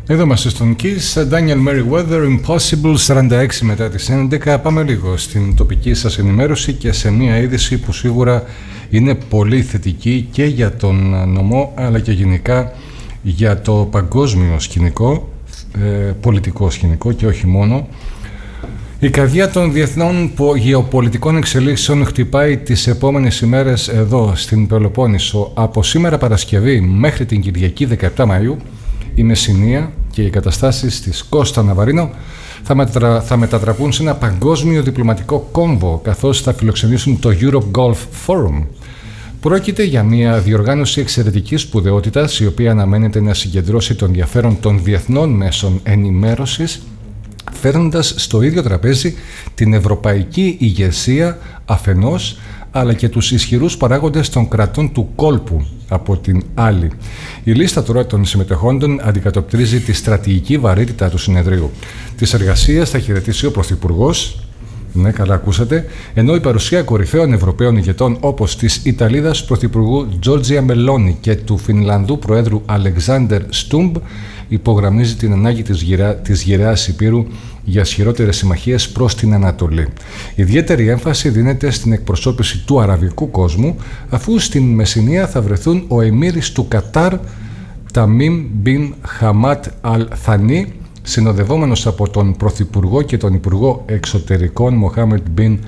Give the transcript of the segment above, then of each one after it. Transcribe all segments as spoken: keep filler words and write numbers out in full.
Εδώ είμαστε στον Kiss, Daniel Merriweather, Impossible, σαράντα έξι μετά τις έντεκα. Πάμε λίγο στην τοπική σας ενημέρωση και σε μια είδηση που σίγουρα είναι πολύ θετική και για τον νομό αλλά και γενικά για το παγκόσμιο σκηνικό, ε, πολιτικό σκηνικό και όχι μόνο. Η καρδιά των διεθνών γεωπολιτικών εξελίξεων χτυπάει τις επόμενες ημέρες εδώ στην Πελοπόννησο. Από σήμερα Παρασκευή μέχρι την Κυριακή δεκαεπτά Μαΐου η Μεσσηνία και οι καταστάσεις της Κώστα Ναβαρίνο θα, μετρα... θα μετατραπούν σε ένα παγκόσμιο διπλωματικό κόμβο, καθώς θα φιλοξενήσουν το Europe Golf Forum. Πρόκειται για μια διοργάνωση εξαιρετικής σπουδαιότητας, η οποία αναμένεται να συγκεντρώσει το ενδιαφέρον των διεθνών μέσων ενημέρωσης, φέρνοντας στο ίδιο τραπέζι την ευρωπαϊκή ηγεσία αφενός, αλλά και τους ισχυρούς παράγοντες των κρατών του κόλπου από την άλλη. Η λίστα τώρα των συμμετεχόντων αντικατοπτρίζει τη στρατηγική βαρύτητα του συνεδρίου. Της εργασίας θα χαιρετήσει ο Πρωθυπουργός, ναι, καλά ακούσατε, ενώ η παρουσία κορυφαίων Ευρωπαίων ηγετών όπως της Ιταλίδας Πρωθυπουργού Τζόρτζια Μελόνι και του Φινλανδού Προέδρου Αλεξάντερ Στούμπ υπογραμμίζει την ανάγκη της, γυρα... της γυραιάς Υπήρου για ισχυρότερες συμμαχίες προς την Ανατολή. Ιδιαίτερη έμφαση δίνεται στην εκπροσώπηση του αραβικού κόσμου, αφού στην Μεσσηνία θα βρεθούν ο εμμύρης του Κατάρ Ταμίμ Μπιν Χαμάτ Αλ Θανί, συνοδευόμενος από τον Πρωθυπουργό και τον Υπουργό Εξωτερικών Μοχάμετ Μπιν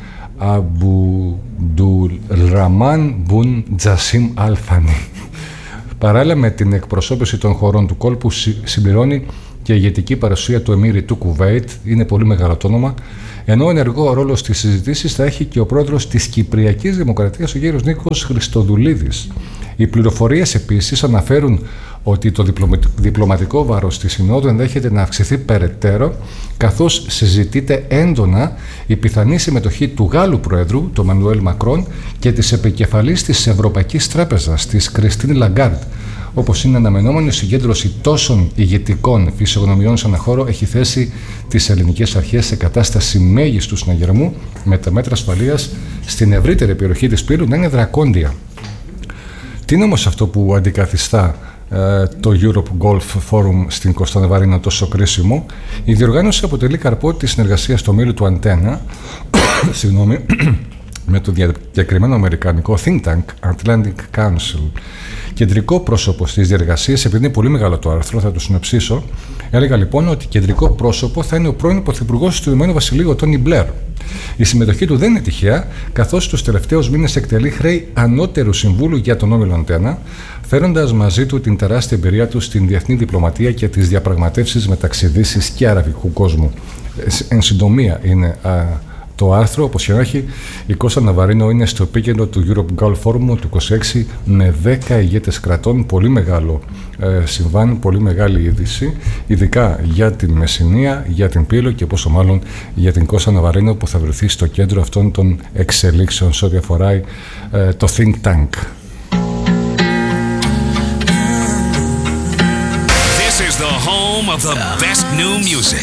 Αμπουντουλραμάν Μπουν Τζασίμ Αλ Θανί. Παράλληλα με την εκπροσώπηση των χωρών του κόλπου συμπληρώνει και η ηγετική παρουσία του Εμμύρη του Κουβέιτ, είναι πολύ μεγάλο το όνομα, ενώ ενεργό ρόλο στις συζητήσεις θα έχει και ο πρόεδρος της Κυπριακής Δημοκρατίας, ο κ. Νίκος Χριστοδουλίδης. Οι πληροφορίες επίσης αναφέρουν ότι το διπλωματικό βάρος της Συνόδου ενδέχεται να αυξηθεί περαιτέρω, καθώς συζητείται έντονα η πιθανή συμμετοχή του Γάλλου Προέδρου, του Μανουέλ Μακρόν, και της επικεφαλής της Ευρωπαϊκής Τράπεζας, της Κριστίν Λαγκάρντ. Όπως είναι αναμενόμενο, η συγκέντρωση τόσων ηγετικών φυσιογνωμιών σε ένα χώρο έχει θέσει τις ελληνικές αρχές σε κατάσταση μέγιστου συναγερμού, με τα μέτρα ασφαλείας στην ευρύτερη περιοχή της Πύρου να είναι δρακόντια. Τι είναι όμως αυτό που αντικαθιστά ε, το Europe Golf Forum στην Κώστα Ναβαρίνο τόσο κρίσιμο? Η διοργάνωση αποτελεί καρπό της συνεργασίας του ομίλου του Αντένα συγγνώμη, με το διακριμένο αμερικανικό think tank Atlantic Council. Κεντρικό πρόσωπο στις διεργασίες, επειδή είναι πολύ μεγάλο το άρθρο, θα το συνοψίσω. Έλεγα λοιπόν ότι κεντρικό πρόσωπο θα είναι ο πρώην Πρωθυπουργός του Ηνωμένου Βασιλείου, ο Τόνι Μπλερ. Η συμμετοχή του δεν είναι τυχαία, καθώς τους τελευταίους μήνες εκτελεί χρέη ανώτερου συμβούλου για τον όμιλο Αντένα, φέροντας μαζί του την τεράστια εμπειρία του στην διεθνή διπλωματία και τις διαπραγματεύσεις μεταξύ Δύσης και αραβικού κόσμου. Εν συντομία είναι α, το άρθρο, όπως και να έχει, η Κώστα Ναβαρίνο είναι στο επίκεντρο του Europe Golf Forum του είκοσι έξι με δέκα ηγέτες κρατών. Πολύ μεγάλο ε, συμβάν, πολύ μεγάλη είδηση, ειδικά για την Μεσσηνία, για την Πύλο και πόσο μάλλον για την Κώστα Ναβαρίνο, που θα βρεθεί στο κέντρο αυτών των εξελίξεων σε ό,τι αφορά ε, το think tank. This is the home of the best new music.